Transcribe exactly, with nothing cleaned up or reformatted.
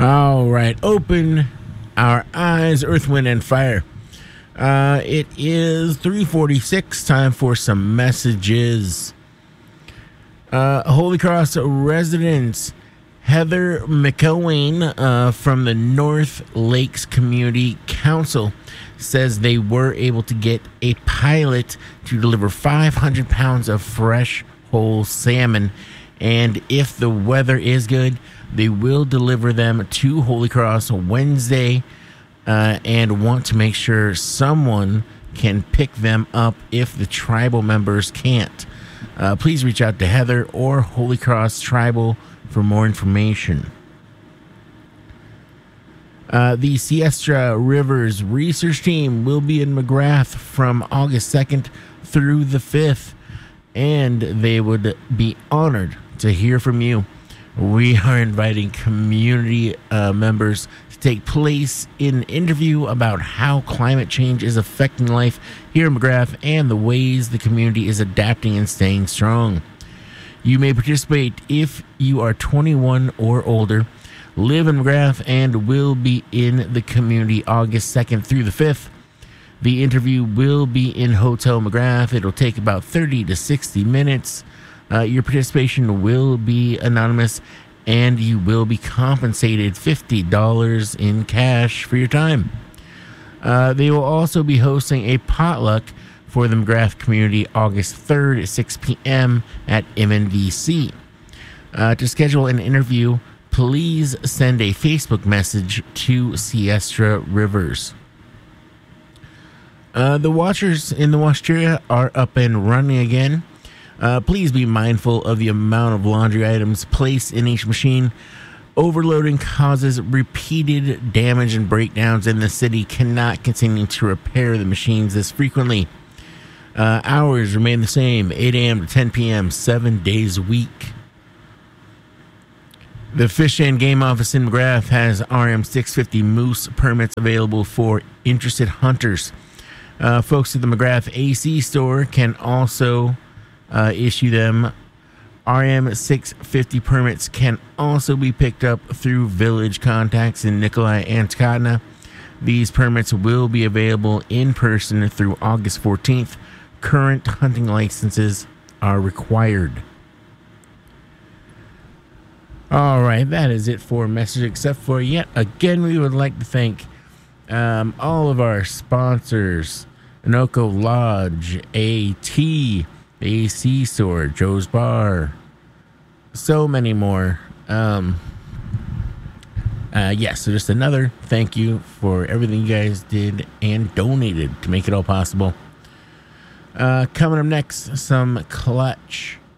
All right, open our eyes, Earth, Wind, and Fire. Uh, it is three forty-six, time for some messages. Uh, Holy Cross residents Heather McElwain uh, from the North Lakes Community Council says they were able to get a pilot to deliver five hundred pounds of fresh whole salmon, and if the weather is good, they will deliver them to Holy Cross Wednesday, uh, and want to make sure someone can pick them up if the tribal members can't. Uh, please reach out to Heather or Holy Cross Tribal for more information. Uh, the Siestra Rivers research team will be in McGrath from August second through the fifth, and they would be honored to hear from you. We are inviting community uh, members to take place in an interview about how climate change is affecting life here in McGrath and the ways the community is adapting and staying strong. You may participate if you are twenty-one or older, live in McGrath, and will be in the community August second through the fifth. The interview will be in Hotel McGrath. It'll take about thirty to sixty minutes. Uh, your participation will be anonymous, and you will be compensated fifty dollars in cash for your time. Uh, they will also be hosting a potluck for the McGrath community August third at six p.m. at M N V C. Uh, to schedule an interview, please send a Facebook message to Siestra Rivers. Uh, the washers in the washteria are up and running again. Uh, please be mindful of the amount of laundry items placed in each machine. Overloading causes repeated damage and breakdowns, and the city cannot continue to repair the machines this frequently. Uh, hours remain the same, eight a.m. to ten p.m., seven days a week. The Fish and Game Office in McGrath has R M six fifty moose permits available for interested hunters. Uh, folks at the McGrath A C store can also uh, issue them. R M six fifty permits can also be picked up through Village Contacts in Nikolai and Tacotna. These permits will be available in person through August fourteenth. Current hunting licenses are required. All right, that is it for message, except for yet again, we would like to thank um, all of our sponsors: Anoka Lodge, AT, A C Store, Joe's Bar, so many more. Um, uh, yes, so just another thank you for everything you guys did and donated to make it all possible. Uh, coming up next, some Clutch.